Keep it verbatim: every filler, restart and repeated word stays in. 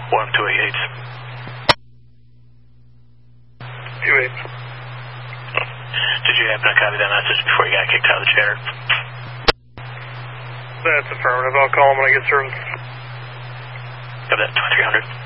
one two eight eight. two eight. Did you happen to copy that message before you got kicked out of the chatter? That's affirmative. I'll call him when I get service. Got that, twenty-three hundred.